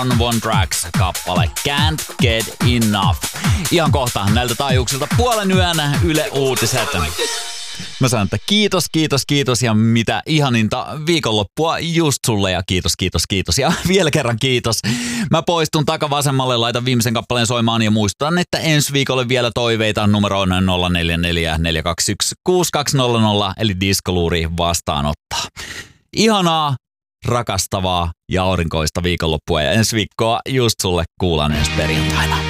One Tracks kappale Can't Get Enough. Ihan kohta näiltä taajuuksilta puolen yön Yle Uutiset. Mä sanon, että kiitos ja mitä ihaninta viikonloppua just sulle ja kiitos ja vielä kerran kiitos. Mä poistun takavasemmalle, laitan viimeisen kappaleen soimaan ja muistutan, että ensi viikolle vielä toiveita numeroon 044 421 6200 eli diskoluuri vastaanottaa. Ihanaa, rakastavaa ja aurinkoista viikonloppua ja ensi viikkoa just sulle kuullaan ensi perjantaina.